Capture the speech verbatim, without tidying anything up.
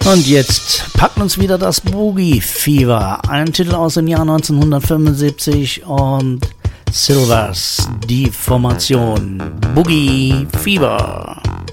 Und jetzt packt uns wieder das Boogie Fever, ein Titel aus dem Jahr neunzehnhundertfünfundsiebzig und Silvers, die Formation Boogie Fever.